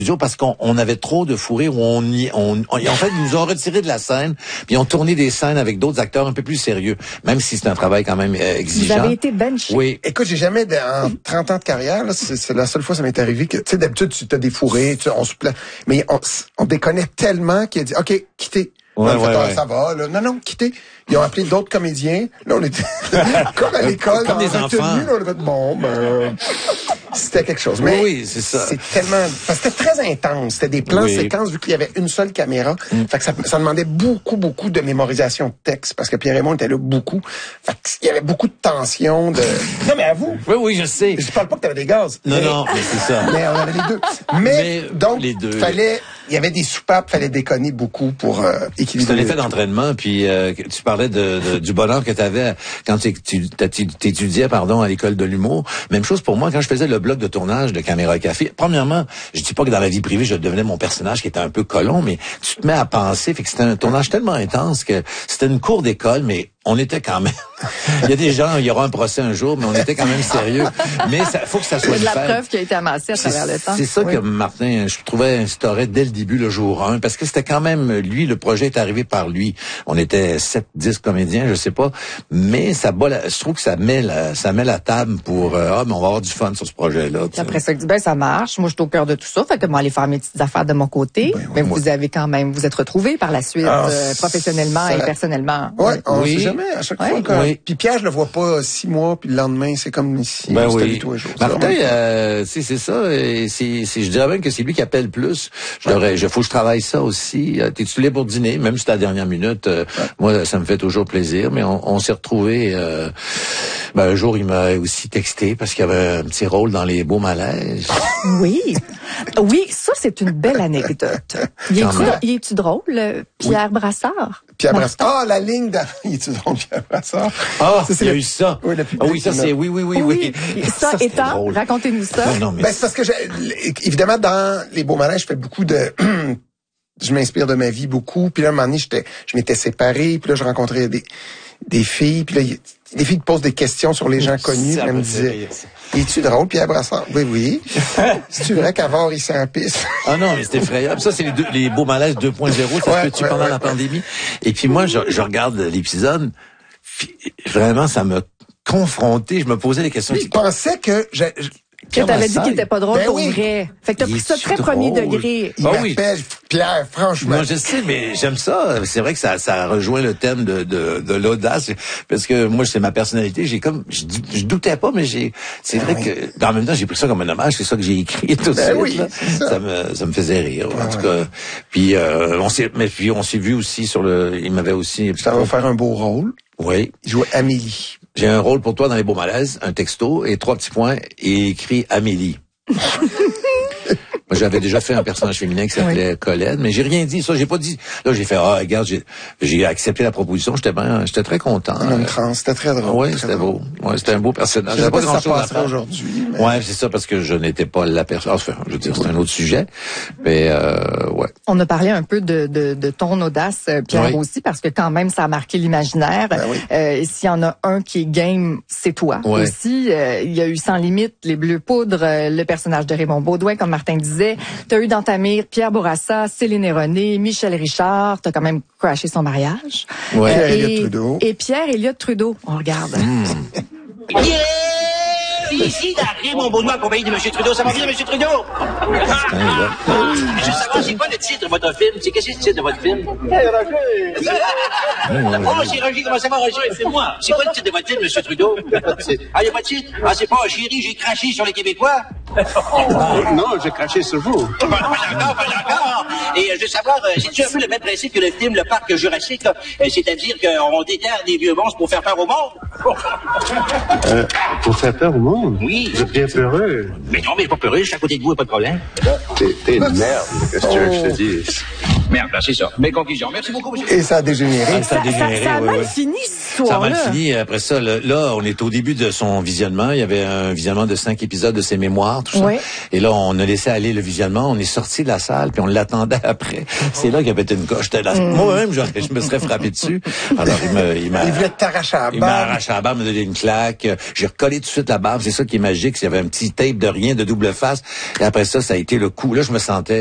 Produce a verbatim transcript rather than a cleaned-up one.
parce qu'on on avait trop de fourrés où on y on, on en fait ils nous ont retiré de la scène puis ils ont tourné des scènes avec d'autres acteurs un peu plus sérieux, même si c'est un travail quand même euh, exigeant. Vous avez été benché. Oui. Écoute, j'ai jamais de- en trente ans de carrière là, c'est, c'est la seule fois que ça m'est arrivé que tu sais d'habitude tu as des fourrés, tu sais, on se plaint, mais on, on déconnait tellement qu'il a dit OK, quittez. Ouais, On a fait, ouais, ah, ouais. ça va là. Non non, quittez. Ils ont appelé d'autres comédiens. Là on était comme à l'école Comme dans des la enfants. retenue, là, on a fait bon ben c'était quelque chose. Mais Oui, c'est ça. C'est tellement parce que c'était très intense, c'était des plans Oui. séquences vu qu'il y avait une seule caméra. Mm. Fait que ça, ça demandait beaucoup beaucoup de mémorisation de texte parce que Pierre Raymond était là beaucoup. Fait qu'il y avait beaucoup de tension de Non mais à vous. Oui, oui, je sais. Je parle pas que t'avais des gaz. Non, mais, non, mais c'est ça. Mais on avait les deux. Mais, Mais donc, les deux. fallait, il y avait des soupapes, fallait déconner beaucoup pour euh, C'est équilibrer. un effet d'entraînement, puis euh, tu parlais de, de du bonheur que tu avais quand tu étudiais pardon à l'école de l'humour. Même chose pour moi quand je faisais le bloc de tournage de Caméra Café. Premièrement, je dis pas que dans la vie privée je devenais mon personnage qui était un peu colon, mais tu te mets à penser, fait que c'était un tournage tellement intense que c'était une cour d'école, mais on était quand même. Il y a des gens, il y aura un procès un jour, mais on était quand même sérieux. Mais ça faut que ça soit Il y a de une la fête. preuve qui a été amassée à travers le temps. C'est ça Oui. que Martin, je trouvais, instaurait dès le début, le jour un, parce que c'était quand même, lui, le projet est arrivé par lui. On était sept, dix comédiens, je sais pas, mais ça bat la, je trouve que ça met la, ça met la table pour, euh, ah, mais on va avoir du fun sur ce projet-là. Puis après ça, il dit, ben, ça marche. Moi, je suis au cœur de tout ça. Fait que moi, aller faire mes petites affaires de mon côté. Ben oui, mais moi- vous avez quand même, vous êtes retrouvés par la suite, Ah, euh, professionnellement ça- et personnellement. Ouais, on Oui. sait jamais à chaque Ouais. fois. Quand... Oui. Puis Pierre, je le vois pas six mois, puis le lendemain, c'est comme si Ben c'était oui. lui tous les jours. Martin, C'est vraiment- euh, c'est c'est ça. Et c'est, c'est, je dirais même que c'est lui qui appelle plus. Je devrais, je faut que je travaille ça aussi. Euh, T'es-tu libre pour dîner, même si c'est à la dernière minute. euh, Moi, ça me fait toujours plaisir. Mais on, on s'est retrouvés. Euh, ben, un jour, il m'a aussi texté parce qu'il y avait un petit rôle dans Les Beaux Malaises. Oui. Oui, ça, c'est une belle anecdote. Il est-tu, Quand même. il est-tu drôle, euh, Pierre Brassard? Pierre Brassard. Ah, la ligne d'avant. Il est toujours Pierre Brassard. Ah, Ça, c'est il y a le- eu ça. Oui, le ah public oui, ça qui c'est, m'a- oui, oui, oui, oui. Ça, c'était étant, drôle. racontez-nous ça. Non, non, mais Ben, c'est parce que, j'ai- évidemment, dans Les Beaux Malaises, je fais beaucoup de... je m'inspire de ma vie beaucoup. Puis là, un moment donné, j'étais, je m'étais séparé. Puis là, je rencontrais des, des filles. Puis là, il- des filles qui posent des questions sur les gens connus. Ça Puis elles me me fait disaient, rire, ça. es-tu drôle, Pierre Brassard? Oui, oui. C'est-tu vrai qu'Avard, il s'est en piste? Ah non, mais c'est effrayable. Ça, c'est les, deux, les Beaux Malaises deux point zéro. Ça Ouais, se peut-tu ouais, pendant ouais, la ouais. pandémie? Et puis moi, je, je regarde l'épisode. puis Vraiment, ça m'a confronté. Je me posais des questions. Je pensais que... je- je- Que t'avais dit qu'il était pas drôle Ben pour oui. vrai. Fait que t'as Il pris ça est-tu très premier drôle? degré. il Ah oui. m'appelle Pierre, franchement. Moi, je sais, mais j'aime ça. C'est vrai que ça, ça rejoint le thème de, de, de l'audace. Parce que moi, c'est ma personnalité. J'ai comme, je, je doutais pas, mais j'ai, c'est vrai oui. que, ben, en même temps, j'ai pris ça comme un hommage. C'est ça que j'ai écrit tout de Ben suite. oui, là. c'est ça. Ça me, ça me faisait rire. En Ah tout ouais. cas. Puis, euh, on s'est, mais puis, on s'est vu aussi sur le, il m'avait aussi, Ça va faire un beau rôle. oui. Il jouait Amélie. J'ai un rôle pour toi dans Les Beaux Malaises, un texto et trois petits points et écrit Amélie. Moi, j'avais déjà fait un personnage féminin qui s'appelait Colette, mais j'ai rien dit. Ça, j'ai pas dit. Là, j'ai fait, ah, regarde, j'ai, j'ai accepté la proposition. J'étais bien, j'étais très content. En homme trans. C'était très drôle. Oui, très c'était drôle. beau. Ouais, c'était un beau personnage. Je sais J'avais pas si ça grand-chose à passerait faire. aujourd'hui. mais- Ouais, c'est ça, parce que je n'étais pas la personne. Enfin, je veux dire, c'est un autre sujet. Mais, euh, ouais. On a parlé un peu de, de, de ton audace, euh, Pierre, Oui. aussi, parce que quand même, ça a marqué l'imaginaire. Ben oui. Euh, et s'il y en a un qui est game, c'est toi Ouais. aussi. Euh, il y a eu Sans limite, Les Bleus Poudres, euh, le personnage de Raymond Baudouin, comme Martin disait. Tu as eu dans ta mire Pierre Bourassa, Céline et René, Michel Richard. Tu as quand même crashé son mariage. Ouais. Pierre et, Elliott Trudeau. Et Pierre Elliott Trudeau. On regarde. Yeah! Ici, d'arriver mon Baudouin accompagné de M. Trudeau. Ça va bien, M. Trudeau? Ah, ah, je veux savoir, c'est quoi le titre de votre film? C'est qu'est-ce que c'est le titre de votre film? Oh, c'est Roger. Comment ça va, Roger? C'est moi. C'est quoi le titre de votre film, M. Trudeau? Ah, il n'y a pas de titre? Ah, c'est pas Chérie, j'ai craché sur les Québécois? Non, j'ai craché sur vous. Pas d'accord, pas d'accord. Et euh, je veux savoir, euh, c'est-tu un peu le même principe que le film Le Parc Jurassique, là? Euh, c'est-à-dire qu'on déterre des vieux monstres pour faire peur au monde? Euh, pour faire peur au monde? Oui. Vous êtes bien peureux. Mais non, mais pas peureux, je suis à côté de vous, pas de problème. T'es, t'es une merde. Qu'est-ce que tu veux que je te dise? Merde, là, c'est ça. Mes conclusions. Merci beaucoup, monsieur. Et ça a dégénéré. Ah, ça a Ça, dégénéré, ça a ouais, mal ouais. fini, cette Ça a histoire-là. mal fini après ça. Là, là, on est au début de son visionnement. Il y avait un visionnement de cinq épisodes de ses mémoires, tout ça. Oui. Et là, on a laissé aller le visionnement. On est sorti de la salle, puis on l'attendait après. C'est là qu'il a pété une coche. J'étais là. Mm. Moi-même, j'aurais- je me serais frappé dessus. Alors, il m'a... Il m'a Il voulait t'arracher à la il m'a barbe. arraché la barbe, m'a donné une claque. J'ai recollé tout de suite la barbe. C'est ça qui est magique. Il y avait un petit tape de rien, de double face. Et après ça, ça a été le coup. Là, je me sentais